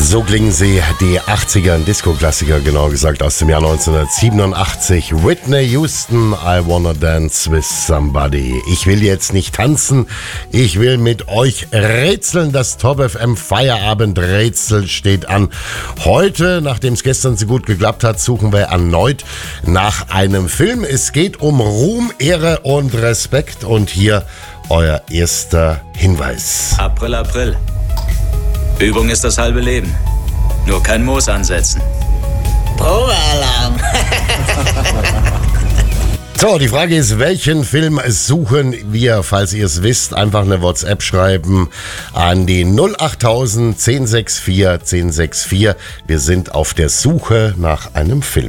So klingen sie, die 80er, ein Disco-Klassiker, genauer gesagt aus dem Jahr 1987. Whitney Houston, I Wanna Dance With Somebody. Ich will jetzt nicht tanzen, ich will mit euch rätseln. Das Top FM Feierabend-Rätsel steht an. Heute, nachdem es gestern so gut geklappt hat, suchen wir erneut nach einem Film. Es geht um Ruhm, Ehre und Respekt. Und hier euer erster Hinweis. April, April. Übung ist das halbe Leben. Nur kein Moos ansetzen. Probealarm. So, die Frage ist, welchen Film suchen wir? Falls ihr es wisst, einfach eine WhatsApp schreiben an die 08000 1064 1064. Wir sind auf der Suche nach einem Film.